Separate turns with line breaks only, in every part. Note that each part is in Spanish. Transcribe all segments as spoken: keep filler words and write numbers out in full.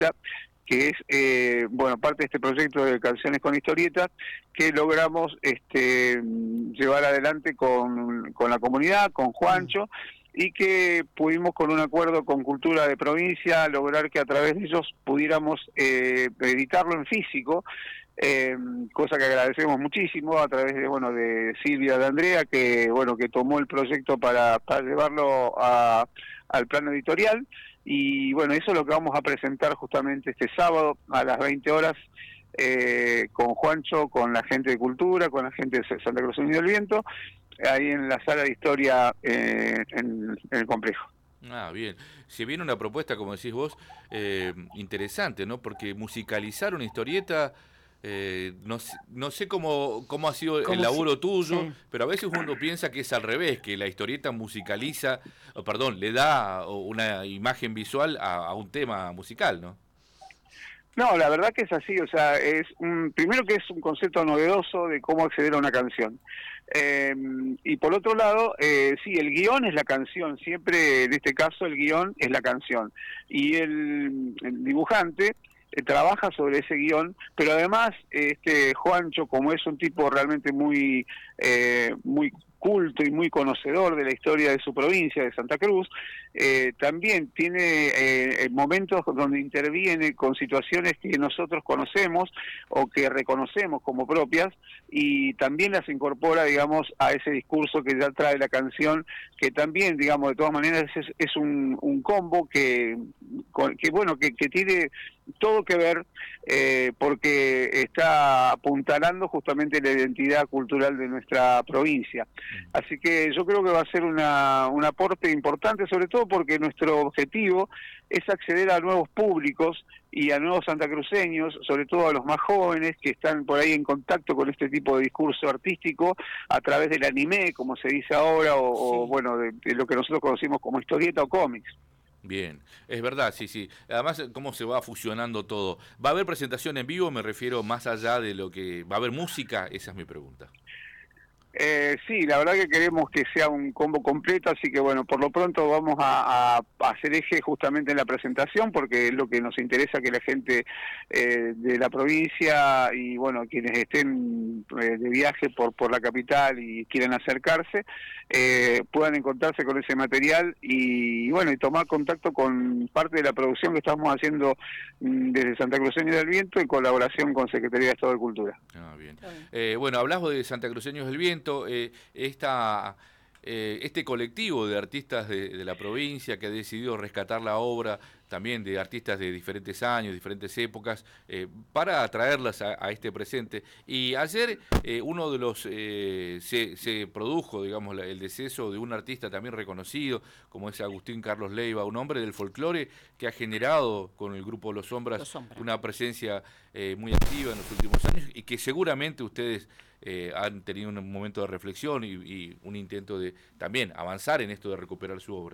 que es, eh, bueno, parte de este proyecto de Canciones con Historietas, que logramos este, llevar adelante con, con la comunidad, con Juancho, y que pudimos con un acuerdo con Cultura de Provincia lograr que a través de ellos pudiéramos eh, editarlo en físico, eh, cosa que agradecemos muchísimo a través de, bueno, de Silvia de Andrea, que, bueno, que tomó el proyecto para, para llevarlo a, al plano editorial. Y bueno, eso es lo que vamos a presentar justamente este sábado a las veinte horas eh, con Juancho, con la gente de Cultura, con la gente de Santa Cruz del Viento, ahí en la sala de historia eh, en, en el complejo.
Ah, bien. Se viene una propuesta, como decís vos, eh, interesante, ¿no? Porque musicalizar una historieta, eh, no, no sé cómo, cómo ha sido el laburo si, tuyo, sí. Pero a veces uno piensa que es al revés, que la historieta musicaliza, oh, perdón, le da una imagen visual a, a un tema musical, ¿no?
No, la verdad que es así, o sea, es un, primero que es un concepto novedoso de cómo acceder a una canción. Eh, y por otro lado, eh, sí, el guión es la canción, siempre en este caso el guión es la canción. Y el, el dibujante eh, trabaja sobre ese guión, pero además este Juancho, como es un tipo realmente muy, eh, muy culto y muy conocedor de la historia de su provincia, de Santa Cruz, eh, también tiene eh, momentos donde interviene con situaciones que nosotros conocemos o que reconocemos como propias y también las incorpora, digamos, a ese discurso que ya trae la canción, que también, digamos, de todas maneras es, es un, un combo que, que bueno, que, que tiene todo que ver eh, porque está apuntalando justamente la identidad cultural de nuestra provincia. Así que yo creo que va a ser una, un aporte importante, sobre todo porque nuestro objetivo es acceder a nuevos públicos y a nuevos santacruceños, sobre todo a los más jóvenes que están por ahí en contacto con este tipo de discurso artístico a través del anime, como se dice ahora, o, sí. o bueno, de, de lo que nosotros conocimos como historieta o cómics.
Bien, es verdad, sí, sí. Además, cómo se va fusionando todo. ¿Va a haber presentación en vivo? Me refiero más allá de lo que... ¿Va a haber música? Esa es mi pregunta.
Eh, sí, la verdad que queremos que sea un combo completo, así que bueno, por lo pronto vamos a, a hacer eje justamente en la presentación, porque es lo que nos interesa que la gente eh, de la provincia y bueno, quienes estén eh, de viaje por, por la capital y quieran acercarse, eh, puedan encontrarse con ese material y, y bueno, y tomar contacto con parte de la producción que estamos haciendo mm, desde Santa Cruceños del Viento en colaboración con Secretaría de Estado de Cultura.
Ah, bien. Eh, bueno, hablamos de Santa Cruceños del Viento. Eh, esta, eh, este colectivo de artistas de, de la provincia que ha decidido rescatar la obra también de artistas de diferentes años, diferentes épocas, eh, para atraerlas a, a este presente. Y ayer eh, uno de los, eh, se, se produjo, digamos, la, el deceso de un artista también reconocido, como es Agustín Carlos Leiva, un hombre del folclore que ha generado con el grupo Los Sombras, Los Sombras. una presencia eh, muy activa en los últimos años y que seguramente ustedes eh, han tenido un momento de reflexión y, y un intento de también avanzar en esto de recuperar su obra.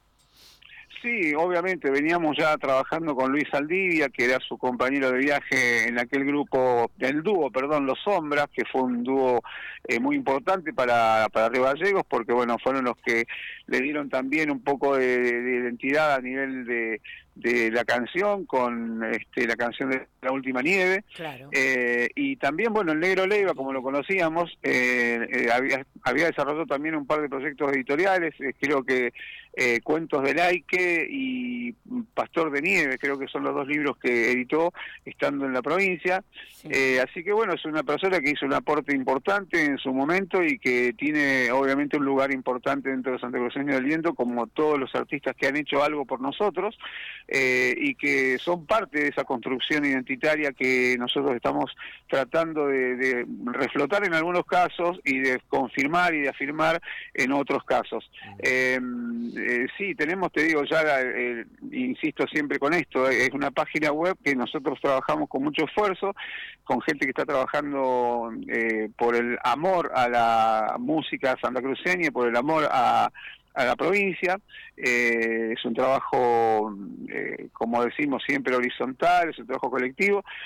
Sí, obviamente, veníamos ya trabajando con Luis Aldivia, que era su compañero de viaje en aquel grupo, el dúo, perdón, Los Sombras, que fue un dúo eh, muy importante para, para Río Gallegos, porque bueno, fueron los que le dieron también un poco de, de identidad a nivel de, de la canción, con este, la canción de La Última Nieve.
Claro.
Eh, y también, bueno, el Negro Leiva, como lo conocíamos, eh, eh, había, había desarrollado también un par de proyectos editoriales, eh, creo que eh, Cuentos del Aike y Pastor de Nieve, creo que son los dos libros que editó estando en la provincia. Sí. Eh, así que bueno, es una persona que hizo un aporte importante en su momento y que tiene obviamente un lugar importante dentro de Santa Cruceños del Viento, como todos los artistas que han hecho algo por nosotros, eh, y que son parte de esa construcción identitaria que nosotros estamos tratando de, de reflotar en algunos casos y de confirmar y de afirmar en otros casos. Eh, eh, sí, tenemos, te digo, ya, eh, insisto siempre con esto, eh, es una página web que nosotros trabajamos con mucho esfuerzo, con gente que está trabajando eh, por el amor a la música santacruceña, por el amor a a la provincia. Eh, es un trabajo, eh, como decimos siempre, horizontal, es un trabajo colectivo.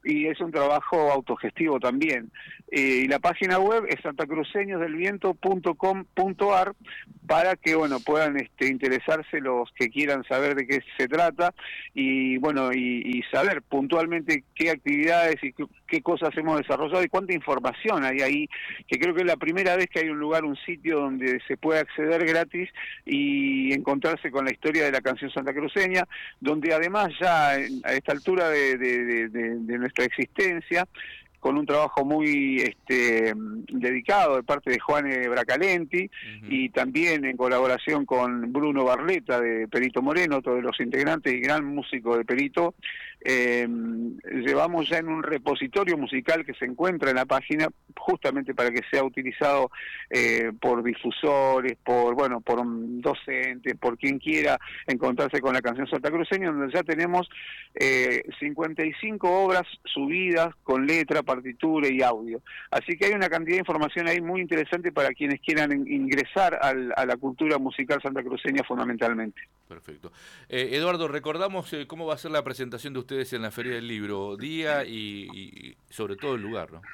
y es un trabajo autogestivo también. Eh, y la página web es santacruceños del viento punto com punto ar para que, bueno, puedan este, interesarse los que quieran saber de qué se trata y, bueno, y, y saber puntualmente qué actividades y qué, qué cosas hemos desarrollado y cuánta información hay ahí, que creo que es la primera vez que hay un lugar, un sitio donde se puede acceder gratis y encontrarse con la historia de la canción santacruceña, donde además ya a esta altura de, de, de, de nuestra existencia, con un trabajo muy este, dedicado de parte de Juan Bracalenti, uh-huh. y también en colaboración con Bruno Barleta de Perito Moreno, otro de los integrantes y gran músico de Perito, eh, llevamos ya en un repositorio musical que se encuentra en la página justamente para que sea utilizado eh, por difusores, por bueno, por docentes, por quien quiera encontrarse con la canción santacruceña, donde ya tenemos eh, cincuenta y cinco obras subidas con letra, partitura y audio. Así que hay una cantidad de información ahí muy interesante para quienes quieran ingresar al, a la cultura musical santacruceña fundamentalmente.
Perfecto. Eh, Eduardo, recordamos eh, cómo va a ser la presentación de ustedes en la Feria del Libro, día y, y sobre todo el lugar, ¿no?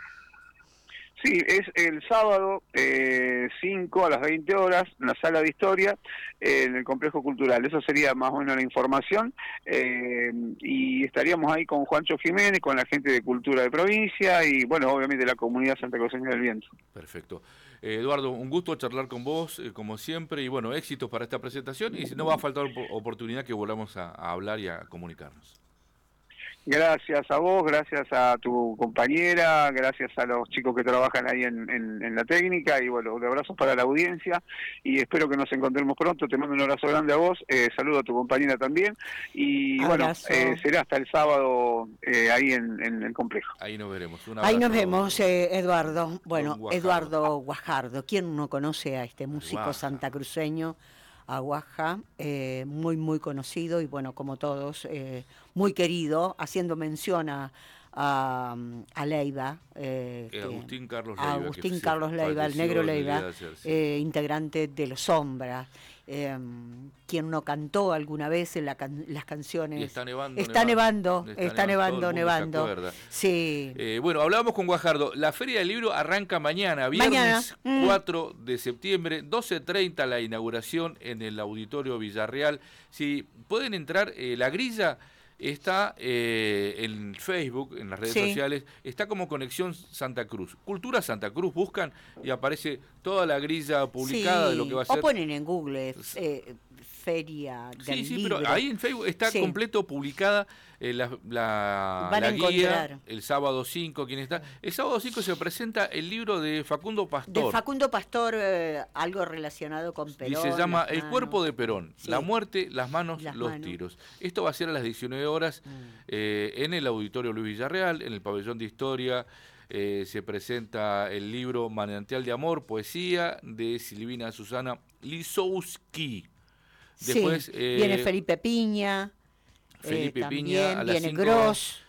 Sí, es el sábado eh, cinco a las veinte horas en la Sala de Historia, eh, en el Complejo Cultural. Eso sería más o menos la información. Eh, y estaríamos ahí con Juancho Jiménez, con la gente de Cultura de Provincia y, bueno, obviamente la comunidad santacruceña del Viento.
Perfecto. Eh, Eduardo, un gusto charlar con vos, eh, como siempre, y bueno, éxitos para esta presentación. Y si no va a faltar oportunidad que volvamos a, a hablar y a comunicarnos.
Gracias a vos, gracias a tu compañera, gracias a los chicos que trabajan ahí en, en, en la técnica y bueno, un abrazo para la audiencia y espero que nos encontremos pronto. Te mando un abrazo grande a vos, eh, saludo a tu compañera también y abrazo. Bueno, eh, será hasta el sábado eh, ahí en, en el complejo.
Ahí nos veremos. Un
ahí nos vemos, eh, Eduardo. Bueno, Guajardo. Eduardo Guajardo, ¿quién no conoce a este músico Guaja. santacruceño? A Guaja, eh, muy muy conocido y bueno, como todos, eh, muy querido, haciendo mención a, a, a Leiva, eh,
que, Agustín Carlos
Leiva, Agustín Carlos Leiva, el negro Leiva, eh, integrante de Los Sombras, eh, quien no cantó alguna vez en la can las canciones.
Y está nevando,
está nevando,
nevando
está nevando, nevando. nevando. Sí.
Eh, bueno, hablábamos con Guajardo. La Feria del Libro arranca mañana, viernes mañana. cuatro de septiembre, doce treinta la inauguración en el Auditorio Villarreal. Si pueden entrar, eh, la grilla está eh, en Facebook, en las redes sí. sociales, está como Conexión Santa Cruz. Cultura Santa Cruz, buscan y aparece toda la grilla publicada
sí.
de lo que va a ser.
O ponen en Google eh, Feria del
Sí, sí,
Libro.
pero ahí en Facebook está sí. completo publicada eh, la, la,
Van
la
a
guía,
encontrar.
el sábado cinco, ¿quién está? El sábado cinco se presenta el libro de Facundo Pastor.
De Facundo Pastor, eh, algo relacionado con Perón.
Y se llama El cuerpo de Perón, sí. la muerte, las manos, las los manos. tiros. Esto va a ser a las diecinueve horas mm. eh, en el Auditorio Luis Villarreal, en el Pabellón de Historia. Eh, se presenta el libro Manantial de Amor, poesía, de Silvina Susana Lisowski. Después,
sí,
eh,
viene Felipe Piña,
Felipe
eh,
Piña, a las
viene
cinco,
Gross.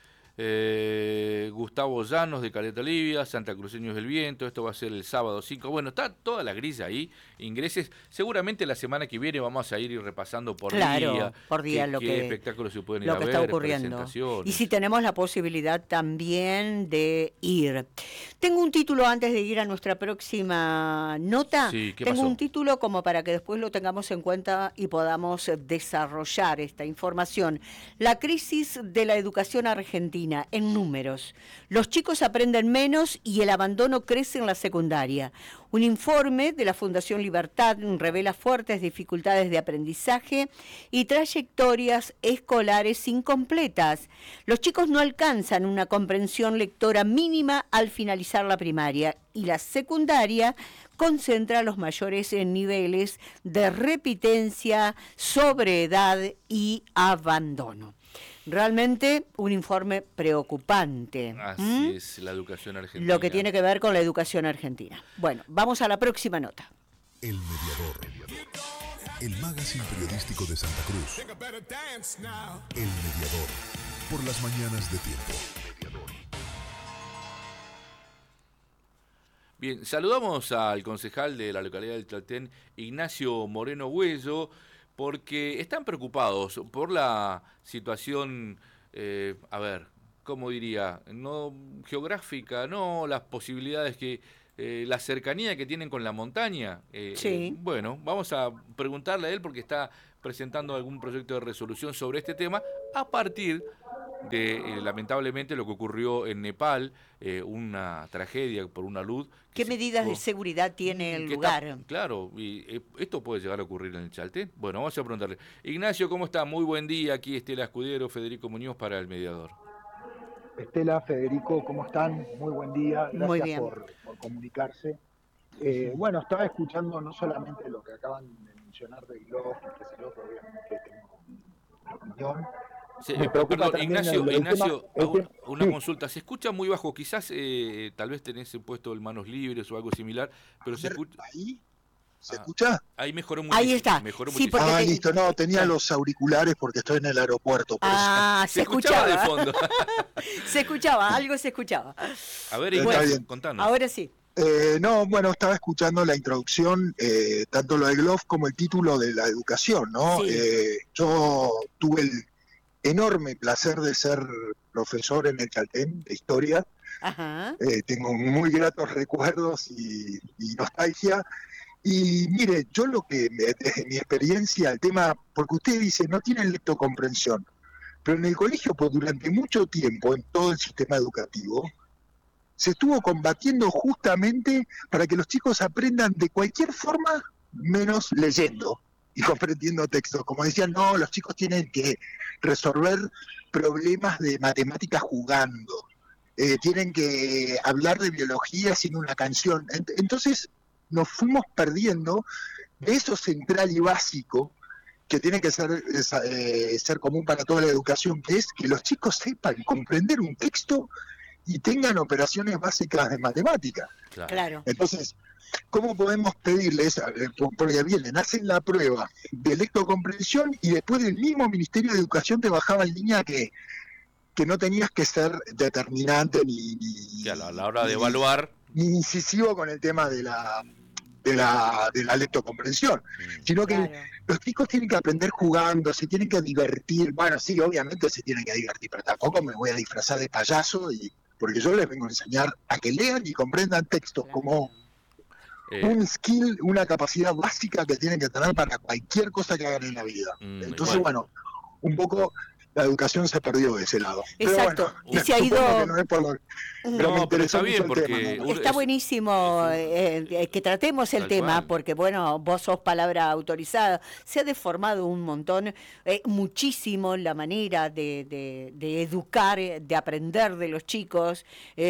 Eh, Gustavo Llanos de Caleta Livia, Santacruceños del Viento, esto va a ser el sábado cinco. Bueno, está toda la grilla ahí, ingreses. Seguramente la semana que viene vamos a ir repasando por
claro,
día,
por día
qué,
lo
qué
que,
espectáculos se pueden ir
lo
a
que
ver,
está ocurriendo. Y si tenemos la posibilidad también de ir. Tengo un título antes de ir a nuestra próxima nota.
Sí, ¿qué
Tengo
pasó?
un título como para que después lo tengamos en cuenta y podamos desarrollar esta información. La crisis de la educación argentina en números. Los chicos aprenden menos y el abandono crece en la secundaria. Un informe de la Fundación Libertad revela fuertes dificultades de aprendizaje y trayectorias escolares incompletas. Los chicos no alcanzan una comprensión lectora mínima al finalizar la primaria y la secundaria concentra los mayores niveles de repitencia, sobreedad y abandono. Realmente un informe preocupante.
Así
¿Mm?
es, la educación argentina.
Lo que tiene que ver con la educación argentina. Bueno, vamos a la próxima nota.
El Mediador. El magazine periodístico de Santa Cruz. El Mediador. Por las mañanas de Tiempo.
Bien, saludamos al concejal de la localidad del Tlaltén, Ignacio Moreno Huello, porque están preocupados por la situación, eh, a ver, ¿cómo diría? No geográfica, no las posibilidades que, eh, la cercanía que tienen con la montaña. Eh,
Sí.
eh, bueno, vamos a preguntarle a él porque está presentando algún proyecto de resolución sobre este tema a partir de, eh, lamentablemente, lo que ocurrió en Nepal, eh, una tragedia por una luz.
¿Qué medidas de seguridad tiene el lugar?
Está, claro, y eh, esto puede llegar a ocurrir en el Chaltén. Bueno, vamos a preguntarle. Ignacio, ¿cómo está? Muy buen día. Aquí Estela Escudero, Federico Muñoz para El Mediador.
Estela, Federico, ¿cómo están? Muy buen día. Gracias
Muy bien.
por, por comunicarse. Eh, bueno, estaba escuchando no solamente lo que acaban de mencionar de Globo, que es el otro, obviamente tengo mi opinión.
Sí,
Me
eh,
preocupa
perdón,
también
Ignacio,
el- el
Ignacio,
tema- el
hago una,
tema-
una
sí.
consulta. Se escucha muy bajo, quizás eh, tal vez tenés puesto el manos libres o algo similar, pero se escucha.
¿Ahí? ¿Se
Ah,
escucha?
Ahí mejoró muchísimo.
Ahí está.
Mejoró
Sí,
muchísimo.
porque
Ah,
te-
listo, no, tenía
Claro.
los auriculares porque estoy en el aeropuerto. Por
Ah, se,
Se escuchaba de
escuchaba.
fondo.
Se escuchaba, algo se escuchaba.
A ver,
Está
Ignacio,
bien.
contanos.
Ahora sí.
eso. Eh, no, bueno, estaba escuchando la introducción, eh, tanto lo de Glof como el título de la educación, ¿no?
Sí.
Eh, yo tuve el enorme placer de ser profesor en el Chaltén de historia.
Ajá.
Eh, tengo muy gratos recuerdos y, y nostalgia. Y mire, yo lo que, me- desde mi experiencia, el tema, porque usted dice, no tienen lectocomprensión, pero en el colegio, pues durante mucho tiempo, en todo el sistema educativo, se estuvo combatiendo justamente para que los chicos aprendan de cualquier forma, menos leyendo y comprendiendo textos. Como decían, no, los chicos tienen que resolver problemas de matemáticas jugando, eh, tienen que hablar de biología sin una canción. Ent- Entonces nos fuimos perdiendo de eso central y básico que tiene que ser, es, eh, ser común para toda la educación, que es que los chicos sepan comprender un texto y tengan operaciones básicas de matemática.
Claro.
Claro.
Entonces, ¿cómo podemos pedirles? eh, por- Porque vienen, hacen la prueba de lectocomprensión y después del mismo Ministerio de Educación te bajaba en línea que, que no tenías que ser determinante ni, ni,
Que a la, a la hora de
ni-
evaluar.
ni incisivo con el tema de la, de la, de la lectocomprensión,
mm,
sino que
Claro.
los chicos tienen que aprender jugando, se tienen que divertir. Bueno, sí, obviamente se tienen que divertir, pero tampoco me voy a disfrazar de payaso, y porque yo les vengo a enseñar a que lean y comprendan textos como
eh,
un skill, una capacidad básica que tienen que tener para cualquier cosa que hagan en la vida.
Mm,
Entonces,
bueno.
bueno, un poco la educación se perdió de ese lado. Pero
Exacto.
bueno,
Y se ha
supongo
ido-
que no es por lo- pero me
No, pero
interesó
está bien
mucho el tema,
porque
¿no?
un-
Está
es-
buenísimo eh, eh, que tratemos el
Tal
tema,
cual.
porque bueno, vos sos palabra autorizada. Se ha deformado un montón, eh, muchísimo la manera de, de- de educar, eh, de aprender de los chicos.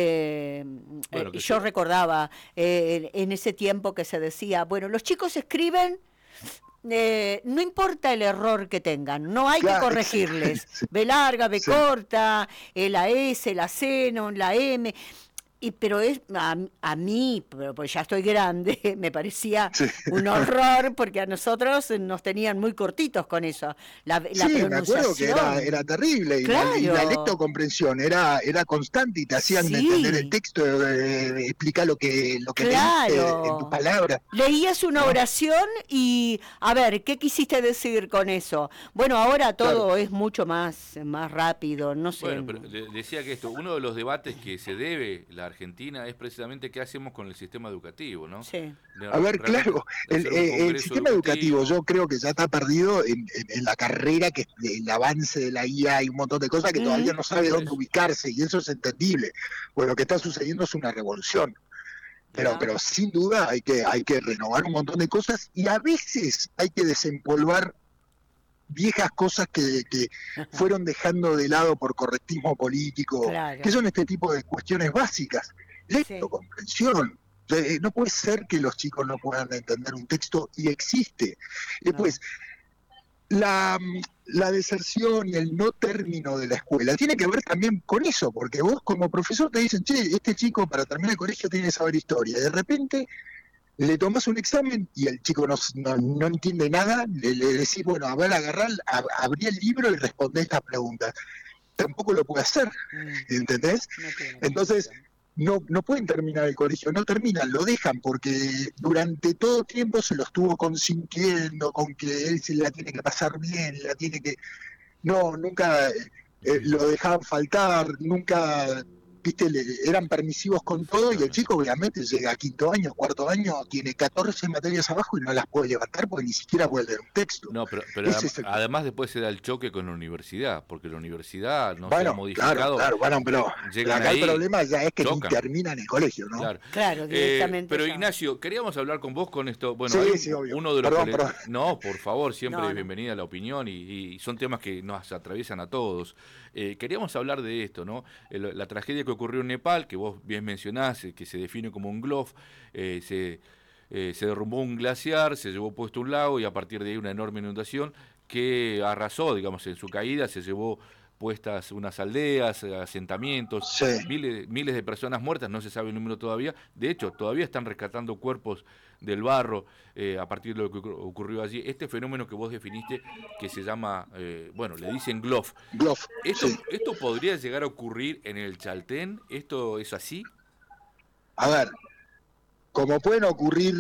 Eh,
Bueno,
eh,
que
yo
se-
recordaba eh, en ese tiempo que se decía, bueno, los chicos escriben. Eh, no importa el error que tengan, no hay
Claro,
que corregirles.
sí.
B larga, B
Sí.
corta, eh, la S, la C, no, la M. Y, pero es a, a mí, pero pues ya estoy grande, me parecía
Sí.
un horror porque a nosotros nos tenían muy cortitos con eso. La, la
Sí, me acuerdo que era,
pronunciación.
era terrible, y la, y la
Claro.
lectocomprensión era, era constante y te hacían
Sí.
entender el texto, eh, explicar lo que, lo que
Claro.
leíste en tus palabras.
Leías una
¿no?
oración y, a ver, ¿qué quisiste decir con eso? Bueno, ahora todo
Claro.
es mucho más, más rápido, no sé.
Bueno, pero de- decía que esto, uno de los debates que se debe la Argentina es precisamente qué hacemos con el sistema educativo, ¿no?
Sí.
De-
A ver,
realmente
claro, el,
hacer un
eh, el
congreso
sistema educativo yo creo que ya está perdido en, en- en la carrera, que el avance de la I A y un montón de cosas que
Mm.
todavía no sabe
Por
dónde
eso.
ubicarse, y eso es entendible. Pues lo que está sucediendo es una revolución. Pero,
Claro.
pero sin duda hay que, hay que renovar un montón de cosas, y a veces hay que desempolvar viejas cosas que, que fueron dejando de lado por correctismo político,
Claro.
que son este tipo de cuestiones básicas. Lectocomprensión. Eh, No puede ser que los chicos no puedan entender un texto, y existe. Después, la, la deserción y el no término de la escuela tiene que ver también con eso, porque vos como profesor te dicen, che, este chico para terminar el colegio tiene que saber historia, y de repente le tomás un examen y el chico no, no, no entiende nada, le, le decís, bueno, a ver, agarrá, ab- abrí el libro y respondé estas preguntas. Tampoco lo puede hacer,
Mm,
¿entendés?
no tiene
Entonces,
sentido.
no, no pueden terminar el colegio, no terminan, lo dejan, porque durante todo tiempo se lo estuvo consintiendo con que él se la tiene que pasar bien, la tiene que... No, nunca... eh, lo dejaban faltar, nunca... Viste, le, eran permisivos con todo y el chico obviamente llega a quinto año, cuarto año, tiene catorce materias abajo y no las puede levantar porque ni siquiera puede leer un texto.
No, pero, pero
Ese
adem
es el...
además después se da el choque con la universidad, porque la universidad no
bueno,
se ha modificado.
Claro, claro, bueno, pero acá
ahí,
el problema ya es que
chocan.
ni terminan el colegio, ¿no?
Claro,
claro directamente.
Eh, pero
ya.
Ignacio, queríamos hablar con vos con esto. Bueno,
sí,
hay
sí, obvio.
uno de los
perdón,
que
perdón.
No, por favor, siempre
no, no.
bienvenida a la opinión y, y son temas que nos atraviesan a todos. Eh, queríamos hablar de esto, ¿no? El, la tragedia que ocurrió en Nepal, que vos bien mencionás, que se define como un glof, eh, se, eh, se derrumbó un glaciar, se llevó puesto un lago y a partir de ahí una enorme inundación que arrasó, digamos, en su caída, se llevó puestas unas aldeas, asentamientos,
Sí.
miles, miles de personas muertas, no se sabe el número todavía. De hecho, todavía están rescatando cuerpos del barro eh, a partir de lo que ocurrió allí. Este fenómeno que vos definiste, que se llama, eh, bueno, le dicen glof.
Glof,
¿Esto,
sí.
¿Esto podría llegar a ocurrir en el Chaltén? ¿Esto es así?
A ver, como pueden ocurrir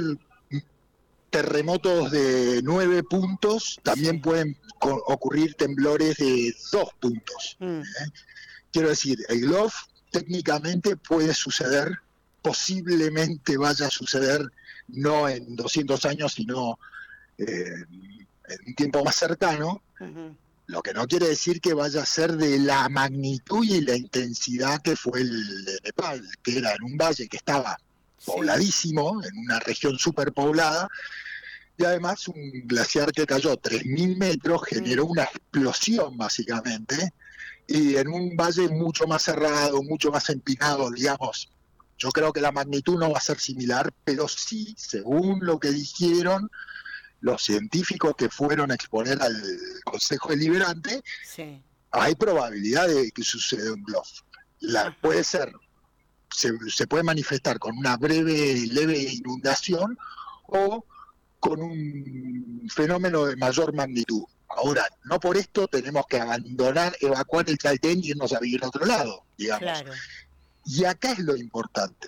terremotos de nueve puntos, también
Sí.
pueden ocurrir temblores de dos puntos.
Mm.
¿eh? Quiero decir, el glof técnicamente puede suceder, posiblemente vaya a suceder no en doscientos años, sino eh, en un tiempo más cercano,
Uh-huh.
lo que no quiere decir que vaya a ser de la magnitud y la intensidad que fue el de Nepal, que era en un valle que estaba pobladísimo, en una región superpoblada, y además un glaciar que cayó tres mil metros generó una explosión básicamente, y en un valle mucho más cerrado, mucho más empinado, digamos. Yo creo que la magnitud no va a ser similar, pero sí, según lo que dijeron los científicos que fueron a exponer al Consejo Deliberante,
Sí.
hay probabilidad de que suceda un glof. La, puede ser, se, se puede manifestar con una breve, leve inundación o con un fenómeno de mayor magnitud. Ahora, no por esto tenemos que abandonar, evacuar el Chaltén y irnos a vivir a otro lado, digamos.
Claro.
Y acá es lo importante.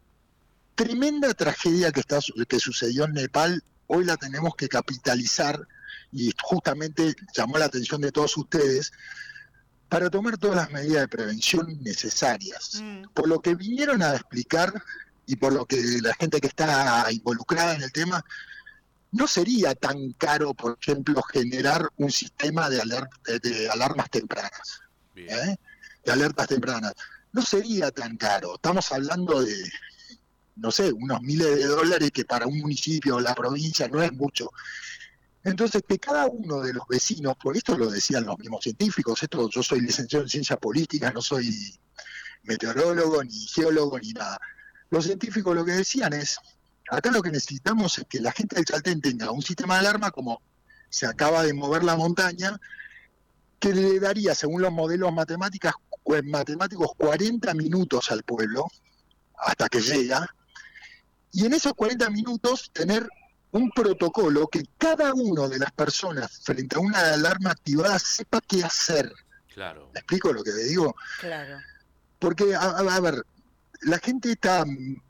Tremenda tragedia que, está, que sucedió en Nepal, hoy la tenemos que capitalizar, y justamente llamó la atención de todos ustedes, para tomar todas las medidas de prevención necesarias.
Mm.
Por lo que vinieron a explicar, y por lo que la gente que está involucrada en el tema, no sería tan caro, por ejemplo, generar un sistema de, alerta, de alarmas tempranas, ¿eh? de alertas tempranas. No sería tan caro. Estamos hablando de, no sé, unos miles de dólares que para un municipio o la provincia no es mucho. Entonces, que cada uno de los vecinos, por esto lo decían los mismos científicos, esto yo soy licenciado en ciencias políticas, no soy meteorólogo, ni geólogo, ni nada. Los científicos lo que decían es, acá lo que necesitamos es que la gente del Chaltén tenga un sistema de alarma como se acaba de mover la montaña, que le daría, según los modelos matemáticas, matemáticos, cuarenta minutos al pueblo, hasta que llega, y en esos cuarenta minutos tener un protocolo que cada una de las personas frente a una alarma activada sepa qué hacer.
Claro.
¿Me explico lo que le digo?
Claro.
Porque, a, a, a ver, la gente está,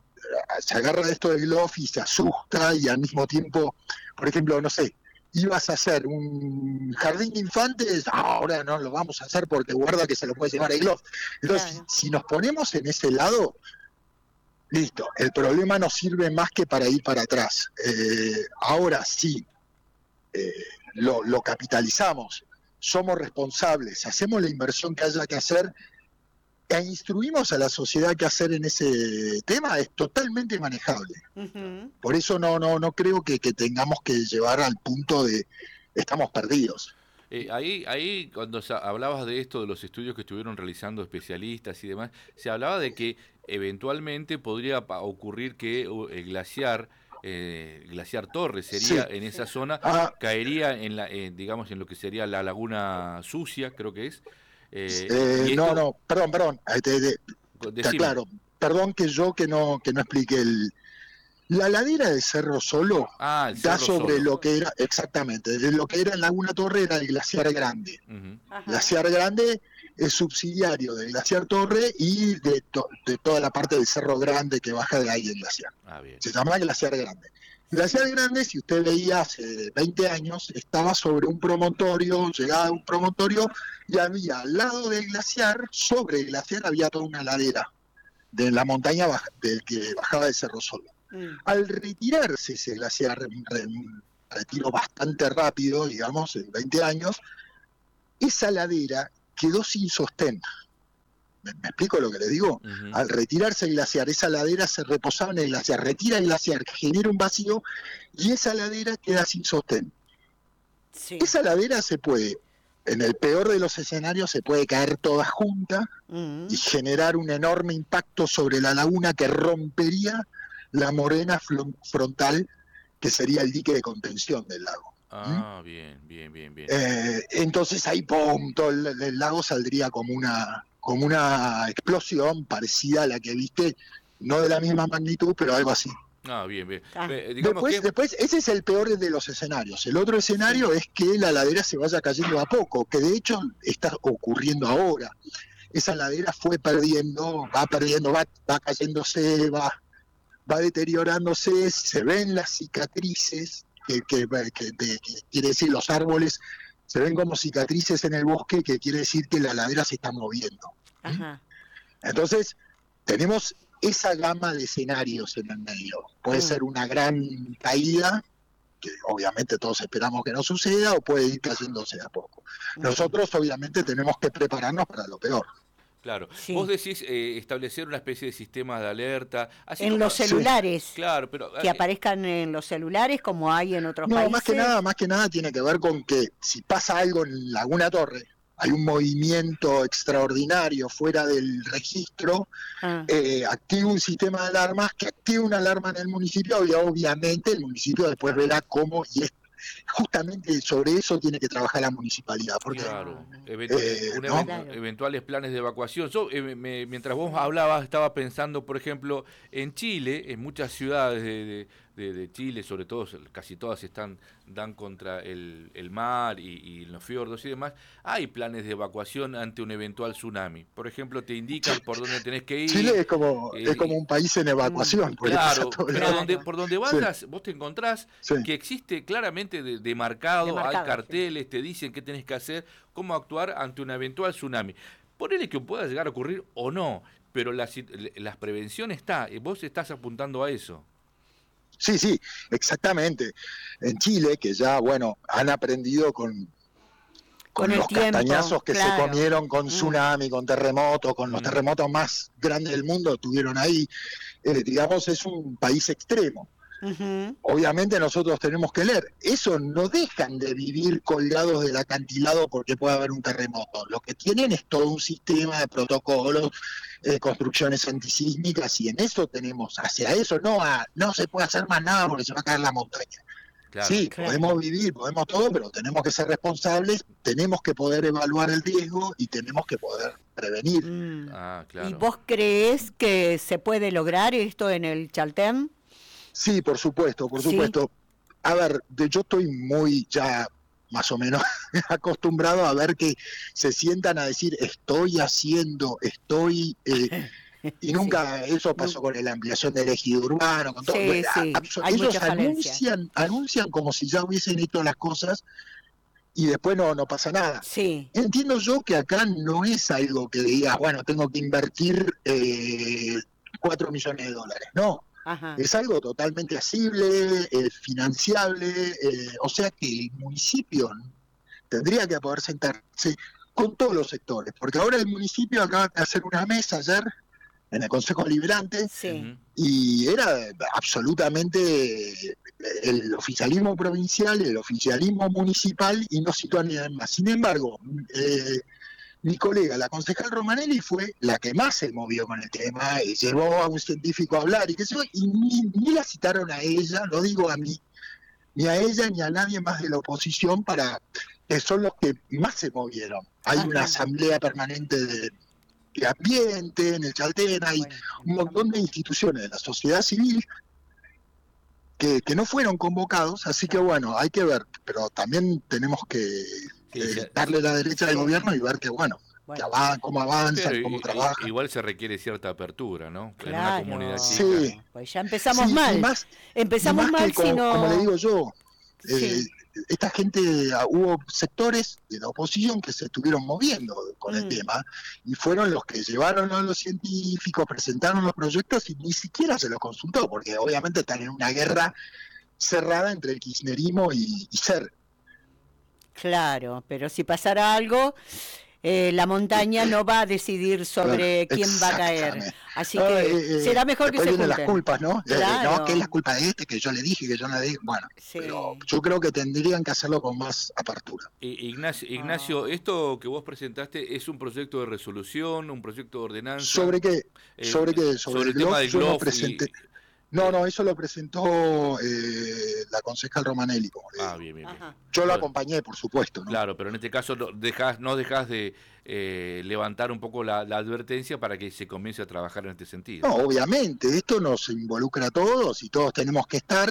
se agarra de esto del glof y se asusta, y al mismo tiempo, por ejemplo, no sé, ibas a hacer un jardín de infantes, ahora no lo vamos a hacer porque guarda que se lo puede llevar el glof. Entonces, claro. si, si nos ponemos en ese lado, listo, el problema no sirve más que para ir para atrás. Eh, ahora sí, eh, lo, lo capitalizamos, somos responsables, hacemos la inversión que haya que hacer e instruimos a la sociedad qué hacer en ese tema, es totalmente manejable. Uh-huh. Por eso no no no creo que, que tengamos que llevar al punto de estamos perdidos.
Eh, ahí, ahí cuando hablabas de esto, de los estudios que estuvieron realizando especialistas y demás, se hablaba de que eventualmente podría ocurrir que el glaciar, eh, el glaciar Torres sería sí. en esa zona, ah. caería en la, eh, digamos, en lo que sería la laguna sucia, creo que es.
Eh, eh, esto... No, no, perdón, perdón, te, te, te, claro, perdón que yo que no que no expliqué el la ladera del Cerro Solo
ah, el
da
Cerro
sobre
Solo.
Lo que era, exactamente, de lo que era en Laguna Torre era el Glaciar Grande.
Uh-huh.
Glaciar Grande es subsidiario del Glaciar Torre y de, to, de toda la parte del Cerro Grande que baja de ahí del glaciar.
Ah, bien.
Se llama Glaciar Grande. Glaciar Grande, si usted veía hace veinte años, estaba sobre un promontorio, llegaba a un promontorio y había al lado del glaciar, sobre el glaciar había toda una ladera de la montaña baja, del que bajaba del Cerro Solo. Mm. Al retirarse ese glaciar, un retiro bastante rápido, digamos, en veinte años, esa ladera quedó sin sostén. ¿Me, me explico lo que les digo? Uh-huh. Al retirarse el glaciar, esa ladera se reposaba en el glaciar, retira el glaciar, genera un vacío y esa ladera queda sin sostén. Sí. Esa ladera se puede, en el peor de los escenarios, se puede caer toda junta uh-huh. y generar un enorme impacto sobre la laguna que rompería la morena frontal, que sería el dique de contención del lago.
Ah, ¿Mm? bien, bien, bien, bien.
Eh, entonces ahí, pum, todo el, el lago saldría como una... como una explosión parecida a la que viste, no de la misma magnitud, pero algo así.
Ah, bien, bien.
Ah. Eh, después, que... después, ese es el peor de los escenarios. El otro escenario sí. es que la ladera se vaya cayendo a poco, que de hecho está ocurriendo ahora. Esa ladera fue perdiendo, va perdiendo, va, va cayéndose, va, va deteriorándose, se ven las cicatrices, que, que, que, que, que quiere decir los árboles, se ven como cicatrices en el bosque, que quiere decir que la ladera se está moviendo. Ajá. Entonces, tenemos esa gama de escenarios en el medio. Puede uh-huh. ser una gran caída, que obviamente todos esperamos que no suceda, o puede ir cayéndose a poco. Uh-huh. Nosotros obviamente tenemos que prepararnos para lo peor.
Claro. Sí. Vos decís eh, establecer una especie de sistema de alerta. Así
en
como...
los celulares.
Sí. Claro, pero...
Que eh... aparezcan en los celulares como hay en otros
no,
países.
No, más que nada, más que nada tiene que ver con que si pasa algo en Laguna Torre, hay un movimiento extraordinario fuera del registro, ah. eh, activa un sistema de alarmas, que activa una alarma en el municipio y obviamente el municipio después verá cómo y es justamente sobre eso tiene que trabajar la municipalidad. Porque,
claro, eventuales, eh, un ¿no? event, eventuales planes de evacuación. Yo, eh, me, mientras vos hablabas, estaba pensando, por ejemplo, en Chile, en muchas ciudades de, de, de Chile, sobre todo, casi todas están dan contra el, el mar y, y los fiordos y demás, hay planes de evacuación ante un eventual tsunami. Por ejemplo, te indican por dónde tenés que ir.
Chile es como, eh, es como un país en evacuación.
Claro, pero donde, por donde vayas, sí. vos te encontrás sí. que existe claramente de, de marcado, de marcado, hay carteles, sí. te dicen qué tenés que hacer, cómo actuar ante un eventual tsunami. Ponele que pueda llegar a ocurrir o no, pero la, la prevención está, y vos estás apuntando a eso.
Sí, sí, exactamente. En Chile, que ya, bueno, han aprendido con, con, con los tiempo, castañazos que claro. se comieron con tsunami, con terremotos, con mm. los terremotos más grandes del mundo, tuvieron ahí, eh, digamos, es un país extremo. Uh-huh. Obviamente nosotros tenemos que leer. Eso no dejan de vivir colgados del acantilado porque puede haber un terremoto. Lo que tienen es todo un sistema de protocolos, eh, construcciones antisísmicas, y en eso tenemos, hacia eso no, a, no se puede hacer más nada porque se va a caer la montaña. Claro, sí, claro. podemos vivir, podemos todo, pero tenemos que ser responsables, tenemos que poder evaluar el riesgo y tenemos que poder prevenir.
Mm. Ah, claro. ¿Y vos creés que se puede lograr esto en el Chaltén?
Sí, por supuesto, por supuesto. ¿Sí? A ver, yo estoy muy ya más o menos acostumbrado a ver que se sientan a decir estoy haciendo, estoy... Eh, y nunca sí. eso pasó con la ampliación del ejido urbano, con todo.
Sí, sí.
Ellos anuncian, anuncian como si ya hubiesen hecho las cosas y después no, no pasa nada.
Sí.
Entiendo yo que acá no es algo que digas, bueno, tengo que invertir eh, cuatro millones de dólares. No. Ajá. Es algo totalmente asible, eh, financiable, eh, o sea que el municipio tendría que poder sentarse con todos los sectores, porque ahora el municipio acaba de hacer una mesa ayer en el Consejo Deliberante
sí.
y era absolutamente el oficialismo provincial, el oficialismo municipal y no citó a nadie más. Sin embargo, eh, mi colega, la concejal Romanelli, fue la que más se movió con el tema y llevó a un científico a hablar y qué sé yo, y ni, ni la citaron a ella, no digo a mí, ni a ella ni a nadie más de la oposición, para que son los que más se movieron. Hay ah, una no. asamblea permanente de, de ambiente en el Chaltén, hay bueno, un montón de instituciones de la sociedad civil que, que no fueron convocados, así que bueno, hay que ver, pero también tenemos que... Eh, darle la derecha al gobierno y ver que, bueno,
Bueno.
que avan- cómo avanzan,
Pero
cómo
i-
trabajan.
igual se requiere cierta apertura, ¿no? En una
Claro.
comunidad chica.
Sí.
Pues ya empezamos
Sí,
mal.
y más,
empezamos
y más
mal
que como,
si no...
como le digo yo, eh,
Sí.
esta gente, ah, hubo sectores de la oposición que se estuvieron moviendo con
Mm.
el tema y fueron los que llevaron a los científicos, presentaron los proyectos y ni siquiera se los consultó, porque obviamente están en una guerra cerrada entre el kirchnerismo y, y C E R.
Claro, pero si pasara algo, eh, la montaña no va a decidir sobre
Claro,
quién va a caer.
exactamente.
Así
Ah,
que
eh, eh,
será mejor que
después
se
vienen las
junten.
culpas, ¿no? Eh,
Claro.
no, que es la culpa de este, que yo le dije, que yo no le dije. Bueno,
Sí.
pero yo creo que tendrían que hacerlo con más apertura.
I- Ignacio, Ignacio,
Ah.
esto que vos presentaste es un proyecto de resolución, un proyecto de ordenanza.
¿Sobre qué?
Eh,
¿Sobre qué? Sobre,
sobre el
el
tema
GLOF,
del
yo no
GLOF y-
presenté. No, no, eso lo presentó eh, la concejal Romanelli. Como le
Ah,
digo.
bien, bien, bien.
Ajá.
Yo lo
Bueno,
acompañé, por supuesto, ¿no?
claro, pero en este caso no dejás, no dejás de eh, levantar un poco la, la advertencia para que se comience a trabajar en este sentido.
No, obviamente, esto nos involucra a todos y todos tenemos que estar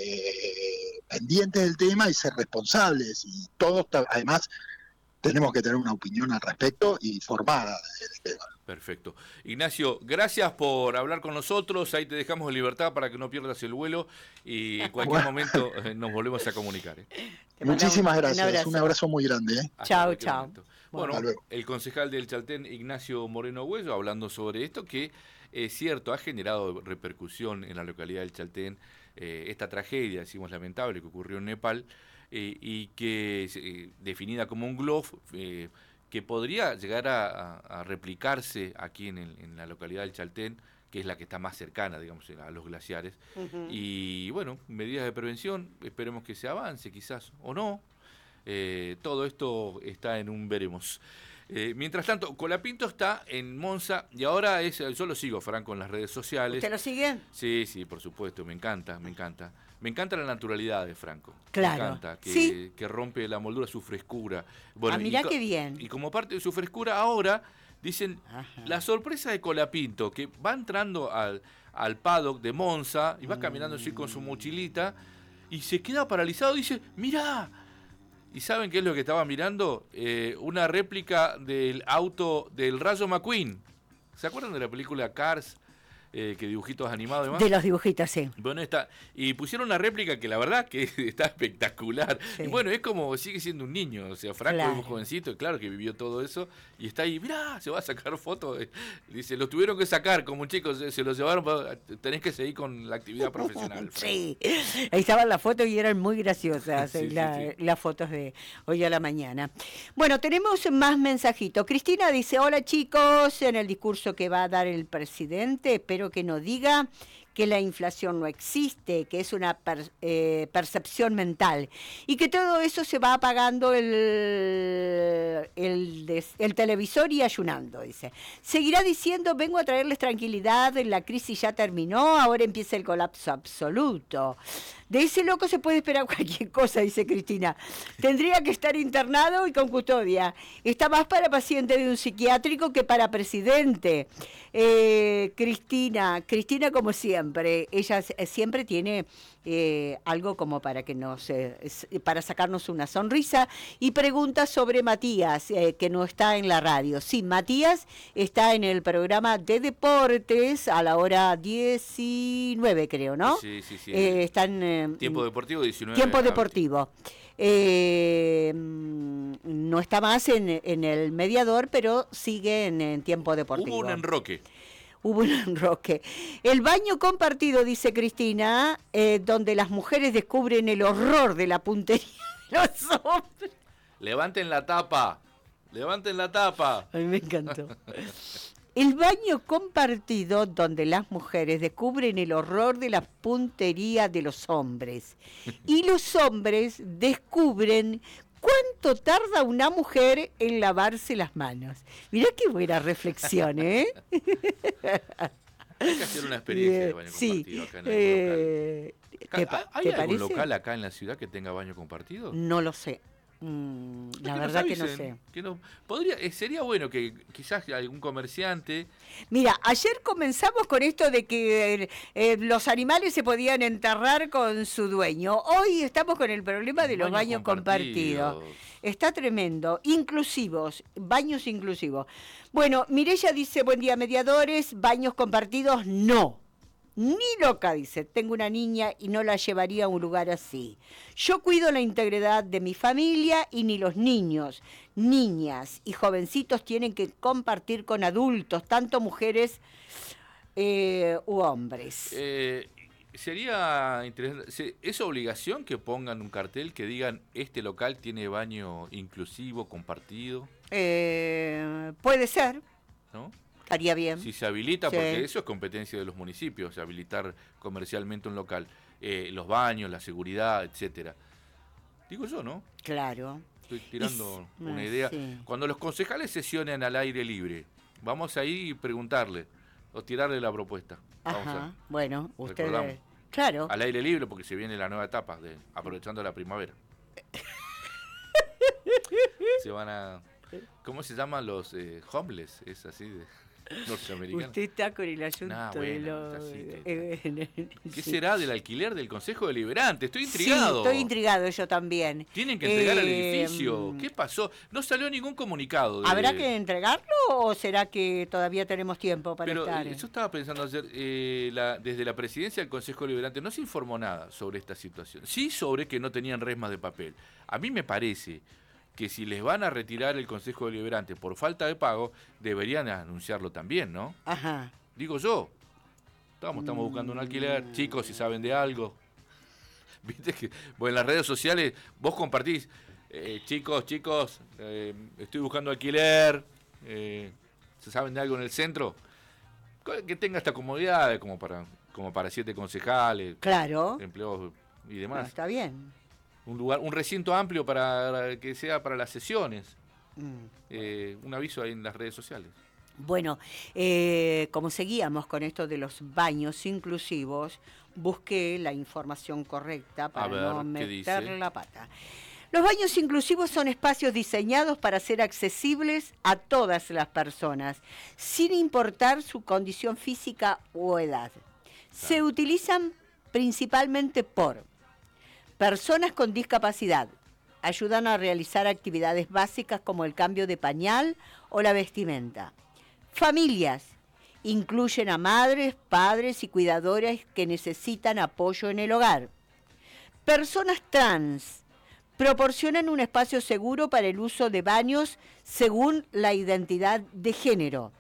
eh, pendientes del tema y ser responsables. Y todos, ta- además, tenemos que tener una opinión al respecto y formada del tema.
Perfecto. Ignacio, gracias por hablar con nosotros. Ahí te dejamos en libertad para que no pierdas el vuelo y en cualquier
Bueno.
momento eh, nos volvemos a comunicar. ¿eh?
Te mandamos
Muchísimas
un
gracias,
abrazo.
un abrazo muy grande. ¿eh?
Hasta
Chao,
cualquier
chao.
momento. Bueno,
Hasta luego.
el concejal del Chaltén, Ignacio Moreno Huello, hablando sobre esto, que es cierto, ha generado repercusión en la localidad del Chaltén eh, esta tragedia, decimos lamentable, que ocurrió en Nepal, eh, y que eh, definida como un GLOF, eh, que podría llegar a, a- a replicarse aquí en, el- en la localidad del Chaltén, que es la que está más cercana, digamos, a los glaciares.
Ujú.
Y bueno, medidas de prevención, esperemos que se avance quizás o no. Eh, todo esto está en un veremos. Eh, mientras tanto, Colapinto está en Monza y ahora es, yo lo sigo, Franco, en las redes sociales.
¿Usted lo sigue?
Sí, sí, por supuesto, me encanta, me encanta. Me encanta la naturalidad de Franco.
Claro,
Me encanta, que,
sí.
que rompe la moldura, su frescura.
Ah,
y
mirá
co-
qué bien.
Y como parte de su frescura ahora, dicen,
Ajá.
la sorpresa de Colapinto, que va entrando al, al paddock de Monza y va caminando así con su mochilita y se queda paralizado y dice, mirá. ¿Y saben qué es lo que estaba mirando? Eh, una réplica del auto del Rayo McQueen. ¿Se acuerdan de la película Cars? Eh, que dibujitos animados y demás.
De los dibujitos, sí.
Bueno, está. Y pusieron una réplica que la verdad que está espectacular.
Sí.
Y bueno, es como sigue siendo un niño. O sea, Franco
Claro.
es un jovencito, claro que vivió todo eso. Y está ahí, mirá, se va a sacar fotos. Dice, lo tuvieron que sacar como un chico, se, se lo llevaron, para- tenés que seguir con la actividad profesional. Franco.
Sí, ahí estaban las fotos y eran muy graciosas
Sí,
eh,
sí,
la-
sí.
las fotos de hoy a la mañana. Bueno, tenemos más mensajitos. Cristina dice, hola chicos, en el discurso que va a dar el presidente, espero que no diga que la inflación no existe, que es una per- eh, percepción mental y que todo eso se va apagando el, el, des- el televisor y ayunando, dice. Seguirá diciendo, vengo a traerles tranquilidad, la crisis ya terminó, ahora empieza el colapso absoluto. De ese loco se puede esperar cualquier cosa, dice Cristina. Tendría que estar internado y con custodia. Está más para paciente de un psiquiátrico que para presidente. Eh, Cristina, Cristina como siempre, ella s- siempre tiene eh, algo como para que nos, eh, s- para sacarnos una sonrisa y pregunta sobre Matías, eh, que no está en la radio. Sí, Matías está en el programa de deportes a la hora diecinueve, creo, ¿no?
Sí, sí, sí.
Eh, están eh,
Tiempo deportivo diecinueve.
tiempo
a-
deportivo. Eh, mm, no está más en, en el mediador, pero sigue en, en tiempo deportivo.
Hubo un enroque.
Hubo un enroque. El baño compartido, dice Cristina, eh, donde las mujeres descubren el horror de la puntería de los hombres.
Levanten la tapa. Levanten la tapa.
Ay, me encantó. El baño compartido donde las mujeres descubren el horror de la puntería de los hombres y los hombres descubren cuánto tarda una mujer en lavarse las manos. Mirá qué buena reflexión, ¿eh?
Hay que hacer una experiencia de baño
Sí,
compartido acá en el
eh,
local.
¿te, pa-
¿Hay
te
algún
parece?
local acá en la ciudad que tenga baño compartido?
No lo sé. Mm, la
que
verdad
nos
que no
avisen,
sé.
que no, podría, eh, sería bueno que quizás algún comerciante...
Mira, ayer comenzamos con esto de que eh, los animales se podían enterrar con su dueño. Hoy estamos con el problema de los baños
Baños
compartidos.
compartidos.
Está tremendo. Inclusivos, baños inclusivos. Bueno, Mireya dice, buen día, mediadores, baños compartidos, no. Ni loca, dice, tengo una niña y no la llevaría a un lugar así. Yo cuido la integridad de mi familia y ni los niños, niñas y jovencitos tienen que compartir con adultos, tanto mujeres eh, u hombres.
Eh, sería interesante, ¿es obligación que pongan un cartel que digan este local tiene baño inclusivo, compartido?
Eh, puede ser,
¿No?
estaría bien.
Si se habilita,
Sí.
porque eso es competencia de los municipios, habilitar comercialmente un local, eh, los baños, la seguridad, etcétera. Digo yo, ¿no?
Claro.
Estoy tirando
Y-
una
ah,
idea.
sí.
Cuando los concejales sesionen al aire libre, vamos ahí y preguntarle o tirarle la propuesta. Vamos
Ajá,
a,
bueno, usted...
recordamos.
Claro.
al aire libre porque se viene la nueva etapa de aprovechando la primavera. Se van a... ¿Cómo se llaman los eh, homeless? Es así de norteamericanos.
Usted está con el asunto
Nah,
de
bueno,
los...
así que-
eh,
¿Qué
sí.
será del alquiler del Consejo Deliberante? Estoy intrigado.
Sí, estoy intrigado yo también.
Tienen que entregar el
Eh,
edificio. ¿Qué pasó? No salió ningún comunicado. De...
¿Habrá que entregarlo o será que todavía tenemos tiempo para
Pero
estar?
eh, yo estaba pensando ayer, eh, la, desde la presidencia del Consejo Deliberante no se informó nada sobre esta situación. Sí sobre que no tenían resmas de papel. A mí me parece que si les van a retirar el Consejo Deliberante por falta de pago, deberían anunciarlo también, ¿no?
Ajá.
Digo yo. Estamos, estamos buscando un alquiler. Chicos, si saben de algo. Viste que bueno, en las redes sociales vos compartís. eh, chicos, chicos, eh, estoy buscando alquiler. Eh, ¿Se saben de algo en el centro? Que tenga esta comodidad como para, como para siete concejales,
Claro.
empleados y
No,
demás.
está bien.
Un lugar, un recinto amplio para que sea para las sesiones.
Mm.
Eh, un aviso ahí en las redes sociales.
Bueno, eh, como seguíamos con esto de los baños inclusivos, busqué la información correcta para
ver,
no
¿qué
meter
dice?
la pata. Los baños inclusivos son espacios diseñados para ser accesibles a todas las personas, sin importar su condición física o edad. Se utilizan principalmente por personas con discapacidad, ayudan a realizar actividades básicas como el cambio de pañal o la vestimenta. Familias, incluyen a madres, padres y cuidadoras que necesitan apoyo en el hogar. Personas trans, proporcionan un espacio seguro para el uso de baños según la identidad de género.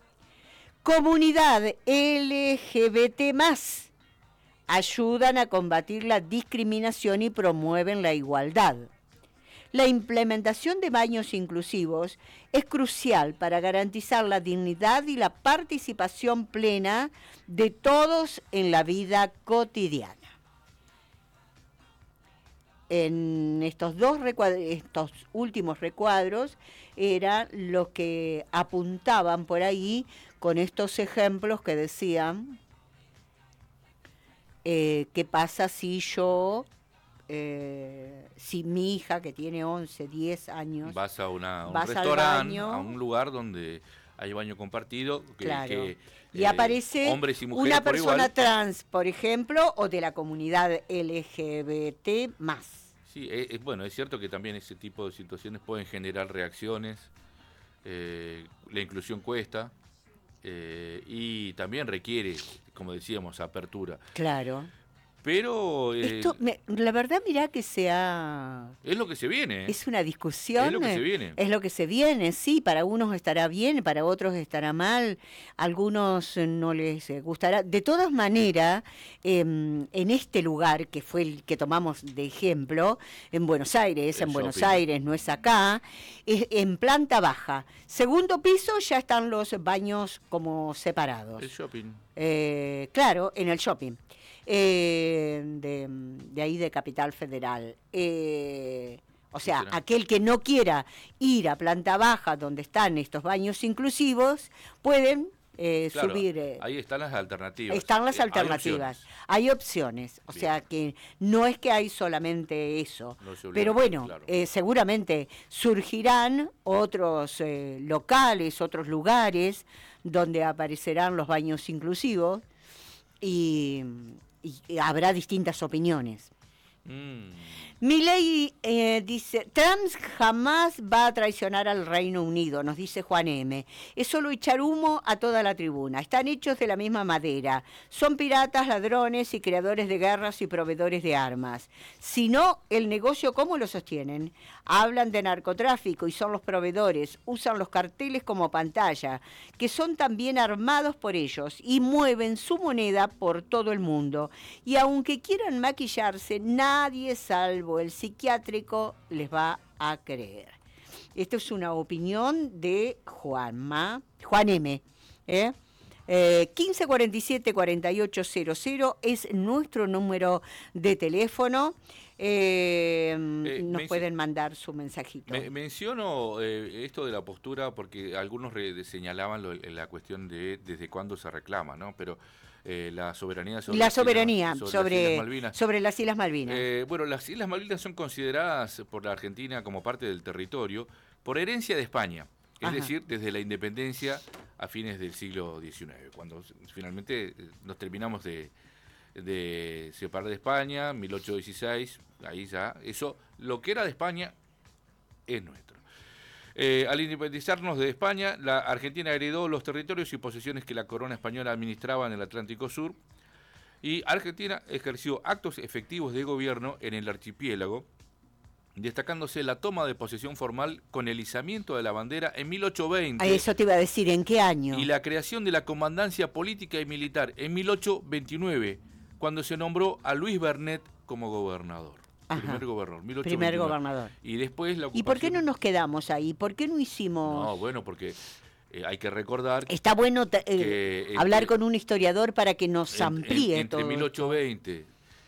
Comunidad L G B T más, ayudan a combatir la discriminación y promueven la igualdad. La implementación de baños inclusivos es crucial para garantizar la dignidad y la participación plena de todos en la vida cotidiana. En estos dos recuadros, estos últimos recuadros era lo que apuntaban por ahí con estos ejemplos que decían eh, qué pasa si yo, eh, si mi hija que tiene once, diez años,
Vas a, una, un
vas al
restaurante,
baño.
a un lugar donde hay baño compartido, que,
claro,
que,
y
eh,
aparece
hombres y mujeres
una
por
persona
igual.
trans, por ejemplo, o de la comunidad L G B T más.
Sí, es, es- bueno, es cierto que también ese tipo de situaciones pueden generar reacciones, eh, la inclusión cuesta eh, y también requiere, como decíamos, apertura.
Claro.
Pero eh,
Esto, me- la verdad, mirá que se ha...
es lo que se viene. ¿eh?
Es una discusión.
Es lo que se
eh,
viene.
Es lo que se viene, sí. Para unos estará bien, para otros estará mal. A algunos eh, no les eh, gustará. De todas maneras, eh, en este lugar, que fue el que tomamos de ejemplo, en Buenos Aires,
El
en Buenos
shopping.
Aires, no es acá, es en planta baja. Segundo piso ya están los baños como separados.
El shopping.
Eh, claro, en el shopping. Eh, de, de ahí de Capital Federal. Eh, o sea,
será?
aquel que no quiera ir a planta baja donde están estos baños inclusivos, pueden eh,
claro,
subir. Eh,
ahí están las alternativas.
Están las
Eh,
alternativas. Hay opciones. Hay opciones. O
Bien.
sea que no es que hay solamente eso.
No se olviden,
Pero bueno,
claro.
eh, seguramente surgirán otros eh, locales, otros lugares donde aparecerán los baños inclusivos y, y- y habrá distintas opiniones.
Mm.
Milei eh, dice, Trump jamás va a traicionar al Reino Unido, nos dice Juan M. Es solo echar humo a toda la tribuna. Están hechos de la misma madera. Son piratas, ladrones y creadores de guerras y proveedores de armas. Si no, el negocio, ¿cómo lo sostienen? Hablan de narcotráfico y son los proveedores. Usan los carteles como pantalla, que son también armados por ellos y mueven su moneda por todo el mundo. Y aunque quieran maquillarse, nadie salvo el psiquiátrico les va a creer. Esto es una opinión de Juanma, Juan M. ¿eh? Eh, quince cuarenta y siete cuarenta y ocho cero cero es nuestro número de teléfono. Eh,
Eh,
nos
menci-
pueden mandar su mensajito.
Me- menciono eh, esto de la postura porque algunos re- señalaban lo- la cuestión de desde cuándo se reclama, ¿no? Pero eh, la soberanía sobre
La
las islas-
soberanía
sobre,
sobre,
las Islas Malvinas.
sobre las Islas Malvinas.
Eh, bueno, las Islas Malvinas son consideradas por la Argentina como parte del territorio por herencia de España, es
Ajá.
decir, desde la independencia a fines del siglo diecinueve, cuando finalmente eh, nos terminamos de, de separar de España, mil ochocientos dieciséis, ahí ya, eso, lo que era de España es nuestro. Eh, al independizarnos de España, la Argentina heredó los territorios y posesiones que la corona española administraba en el Atlántico Sur, y Argentina ejerció actos efectivos de gobierno en el archipiélago, destacándose la toma de posesión formal con el izamiento de la bandera en mil ochocientos veinte
A eso te iba a decir, ¿en qué año?
y la creación de la comandancia política y militar en mil ochocientos veintinueve, cuando se nombró a Luis Bernet como gobernador.
Ajá.
Primer gobernador, mil ochocientos
Primer
veintinueve.
gobernador.
Y después la
¿Y por qué no
ocupación-
nos quedamos ahí? ¿Por qué no hicimos...?
No, bueno, porque eh, hay que recordar que
Está bueno te- eh,
que entre-
hablar con un historiador para que nos
en-
amplíe
en- entre
todo
mil
esto.
ochocientos veinte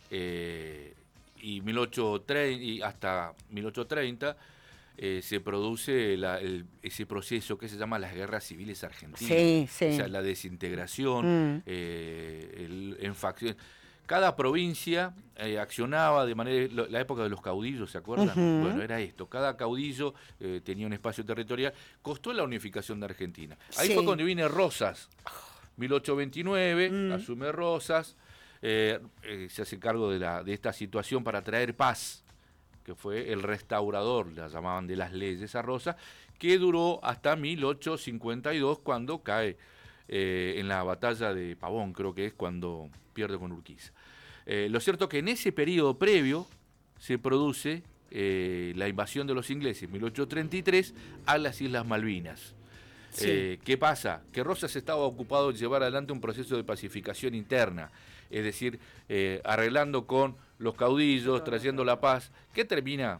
eh, y mil ochocientos treinta y hasta mil ochocientos treinta eh, se produce la- el- ese proceso que se llama las guerras civiles argentinas.
Sí, sí.
O sea, la desintegración,
Mm.
eh, el- en facción. Cada provincia eh, accionaba de manera, lo- la época de los caudillos, ¿se acuerdan?
Ujú.
Bueno, era esto, cada caudillo eh, tenía un espacio territorial, costó la unificación de Argentina. Ahí
Sí.
fue cuando viene Rosas, mil ochocientos veintinueve,
Mm.
asume Rosas, eh, eh, se hace cargo de, la, de esta situación para traer paz, que fue el restaurador, la llamaban de las leyes a Rosas, que duró hasta mil ochocientos cincuenta y dos, cuando cae eh, en la batalla de Pavón, creo que es cuando pierde con Urquiza. Eh, lo cierto que en ese periodo previo se produce eh, la invasión de los ingleses en mil ochocientos treinta y tres a las Islas Malvinas.
Sí.
Eh, ¿Qué pasa? Que Rosas estaba ocupado en llevar adelante un proceso de pacificación interna, es decir, eh, arreglando con los caudillos, trayendo la paz, que termina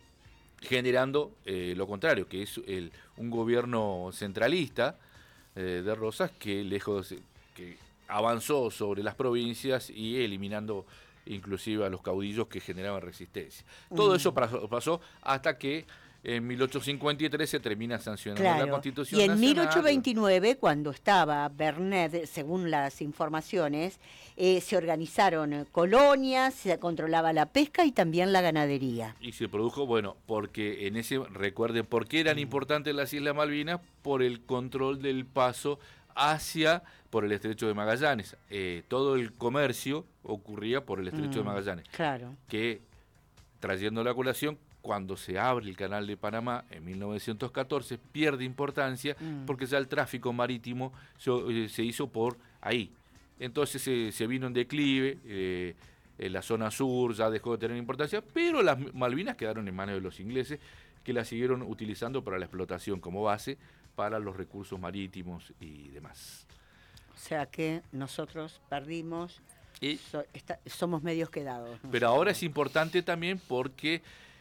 generando eh, lo contrario, que es el, un gobierno centralista eh, de Rosas que lejos que avanzó sobre las provincias y eliminando inclusive a los caudillos que generaban resistencia. Todo
Mm.
eso pasó, pasó hasta que en mil ochocientos cincuenta y tres se termina sancionando la
Claro.
Constitución
Y en
Nacional.
mil ochocientos veintinueve, cuando estaba Bernet, según las informaciones, eh, se organizaron eh, colonias, se controlaba la pesca y también la ganadería.
Y se produjo, bueno, porque en ese, recuerden, ¿por qué eran importantes las Islas Malvinas? Por el control del paso hacia, por el Estrecho de Magallanes. Eh, todo el comercio ocurría por el Estrecho de
Mm,
Magallanes,
Claro.
que, trayendo la colación, cuando se abre el canal de Panamá en mil novecientos catorce, pierde importancia
Mm.
porque ya el tráfico marítimo se, eh, se hizo por ahí. Entonces se, se vino en declive, eh, en la zona sur ya dejó de tener importancia, pero las Malvinas quedaron en manos de los ingleses, que las siguieron utilizando para la explotación como base para los recursos marítimos y demás.
O sea que nosotros perdimos,
Y,
so- está- somos medios quedados.
pero ahora es importante también porque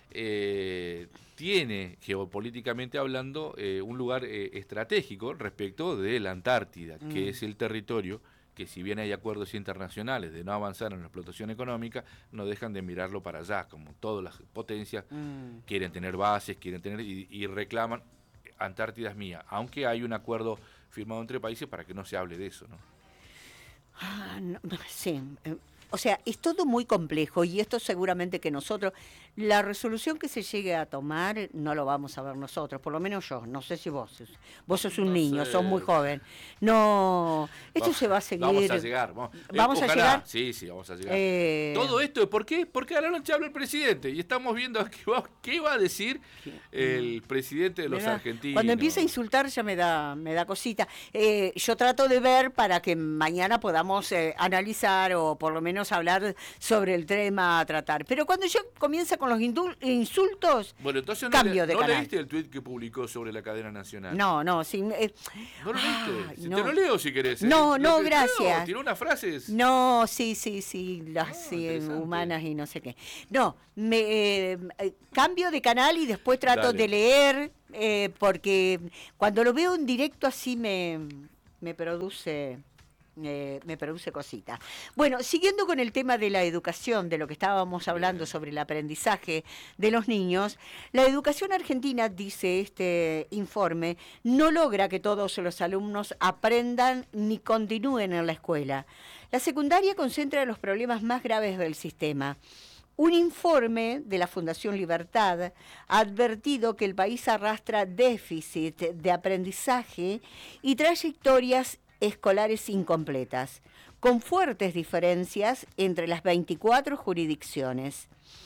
eh, tiene, geopolíticamente hablando, eh, un lugar eh, estratégico respecto de la Antártida,
Mm.
que es el territorio que, si bien hay acuerdos internacionales de no avanzar en la explotación económica, no dejan de mirarlo para allá, como todas las potencias
Mm.
quieren tener bases, quieren tener y, y reclaman, Antártida es mía, aunque hay un acuerdo firmado entre países para que no se hable de eso, ¿no?
Ah, no, sí. O sea, es todo muy complejo y esto seguramente que nosotros, la resolución que se llegue a tomar no lo vamos a ver nosotros, por lo menos yo, no sé si vos, vos sos un
no
niño,
sé.
sos muy joven. No, esto
vamos,
se va a seguir.
Vamos a llegar. Vamos,
¿Vamos
eh,
a llegar?
Sí, sí, vamos a llegar.
Eh...
Todo esto, ¿por qué? Porque a la noche habla el presidente y estamos viendo qué va, qué va a decir el presidente de los
da,
argentinos.
Cuando empieza a insultar ya me da, me da cosita. Eh, yo trato de ver para que mañana podamos eh, analizar o por lo menos hablar sobre el tema a tratar. Pero cuando ya comienza con los insultos,
bueno, entonces no
cambio
le,
de
¿no
canal.
leíste el tuit que publicó sobre la cadena nacional?
No, no, sí. Eh,
¿No lo leíste?
ay,
Si
no.
te lo leo si querés. ¿eh?
No, no,
que,
gracias.
No, tiró unas frases.
No, sí, sí, sí, las
Ah,
sí,
interesante.
humanas y no sé qué. No, me eh, eh, cambio de canal y después trato
Dale.
de leer, eh, porque cuando lo veo en directo así me, me produce... Eh, me produce cositas. Bueno, siguiendo con el tema de la educación, de lo que estábamos hablando sobre el aprendizaje de los niños, la educación argentina, dice este informe, no logra que todos los alumnos aprendan ni continúen en la escuela. La secundaria concentra los problemas más graves del sistema. Un informe de la Fundación Libertad ha advertido que el país arrastra déficit de aprendizaje y trayectorias escolares incompletas, con fuertes diferencias entre las veinticuatro jurisdicciones.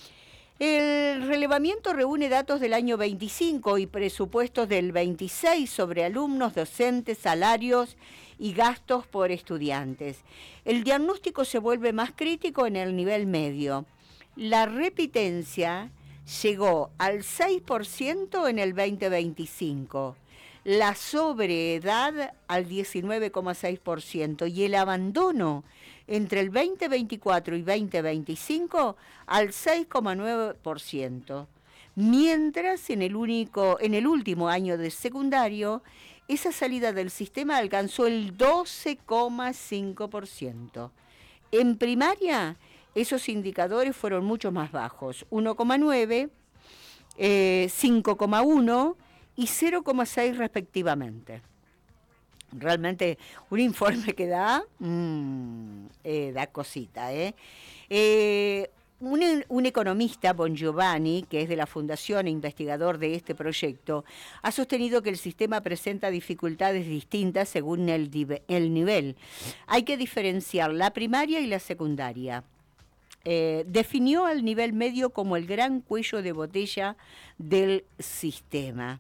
El relevamiento reúne datos del año veinticinco y presupuestos del veintiséis sobre alumnos, docentes, salarios y gastos por estudiantes. El diagnóstico se vuelve más crítico en el nivel medio. La repitencia llegó al seis por ciento en el veinte veinticinco. La sobreedad al diecinueve coma seis por ciento y el abandono entre el veinte veinticuatro y veinte veinticinco al seis coma nueve por ciento. Mientras en el, único, en el último año de secundario, esa salida del sistema alcanzó el doce coma cinco por ciento. En primaria, esos indicadores fueron mucho más bajos, uno coma nueve, eh, cinco coma uno y cero coma seis respectivamente. Realmente un informe que da, mmm, eh, da cosita. ¿eh? Eh, un, un economista, Bongiovanni, que es de la Fundación e investigador de este proyecto, ha sostenido que el sistema presenta dificultades distintas según el, el nivel. Hay que diferenciar la primaria y la secundaria. Eh, definió al nivel medio como el gran cuello de botella del sistema.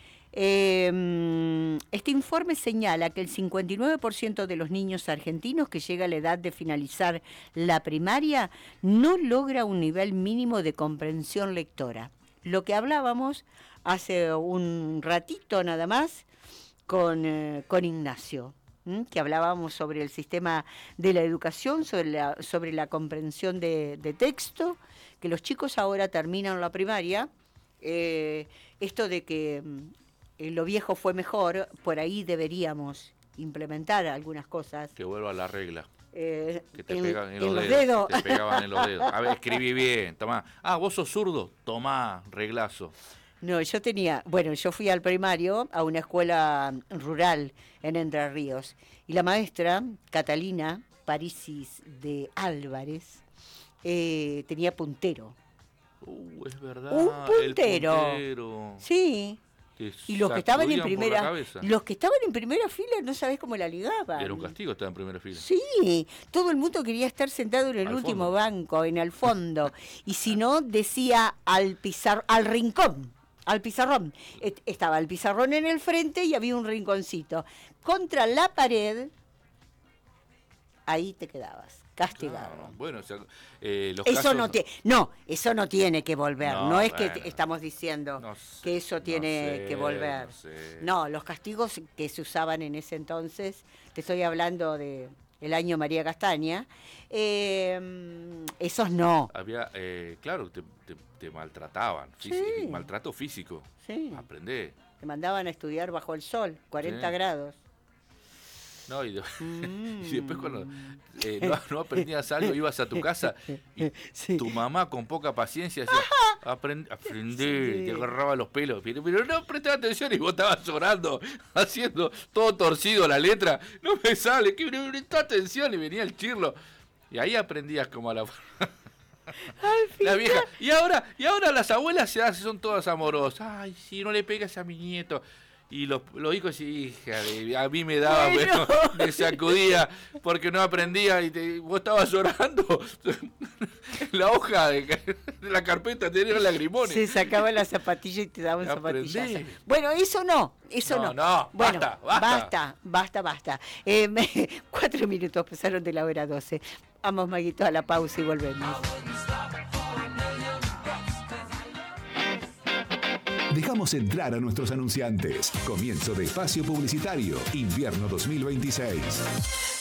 Eh, este informe señala que el cincuenta y nueve por ciento de los niños argentinos que llega a la edad de finalizar la primaria no logra un nivel mínimo de comprensión lectora. Lo que hablábamos hace un ratito nada más con, eh, con Ignacio, ¿m? que hablábamos sobre el sistema de la educación, sobre la, sobre la comprensión de, de texto, que los chicos ahora terminan la primaria, eh, esto de que lo viejo fue mejor, por ahí deberíamos implementar algunas cosas.
Que vuelva a la regla.
Eh,
que te
en,
pegan en,
en
los,
los
dedos.
dedos.
Te pegaban en los dedos. A ver, escribí bien, tomá. Ah, vos sos zurdo, tomá, reglazo.
No, yo tenía, bueno, yo fui al primario a una escuela rural en Entre Ríos y la maestra, Catalina Parisis de Álvarez, eh, tenía puntero.
Uh, es verdad.
Un puntero.
El puntero.
Sí.
Te
Y los que estaban en
sacudían por la
primera,
cabeza.
los que estaban en primera fila no sabés cómo la ligaban.
Era un castigo estar en primera fila.
Sí, todo el mundo quería estar sentado en el
Al
último
fondo.
banco, en el fondo. Y si no, decía al pizar, al rincón, al pizarrón. Et- Estaba el pizarrón en el frente y había un rinconcito. Contra la pared, ahí te quedabas, castigado.
Claro, bueno, o sea, eh, los
Eso
casos...
no tiene, no, eso no tiene que volver. No,
No,
es que
bueno.
te- estamos diciendo
No sé,
que eso
no
tiene
sé,
que volver.
no sé.
No, los castigos que se usaban en ese entonces, te estoy hablando de el año María Castaña, eh, esos no.
Había, eh, claro, te, te, te maltrataban,
Sí.
físico, maltrato físico.
Sí.
Aprendé.
Te mandaban a estudiar bajo el sol, cuarenta
Sí.
grados.
No, y, de-
Mm.
y después cuando eh, no, no aprendías algo, ibas a tu casa y
Sí.
tu mamá con poca paciencia decía, Aprendí, aprendí,
Sí.
te agarraba los pelos, pero, pero no prestaba atención y vos estabas llorando, haciendo todo torcido la letra. No me sale, que no prestaba atención y venía el chirlo. Y ahí aprendías como a la... La vieja. Y ahora, y ahora las abuelas se hacen, son todas amorosas. Ay, si no le pegas a mi nieto. Y los, los hijos, hija, de- a mí me daba,
Bueno.
pero me sacudía porque no aprendía y te- vos estabas llorando. La hoja de, de la carpeta tenía lagrimones.
Se sacaba la zapatilla y te daban
Aprendí.
zapatillas. Bueno, eso no, eso no.
No, no,
Bueno,
basta, basta.
basta, basta, basta. Eh, me- cuatro minutos pasaron de la hora doce. Vamos, Maguito, a la pausa y volvemos.
Dejamos entrar a nuestros anunciantes. Comienzo de espacio publicitario. Invierno dos mil veintiséis.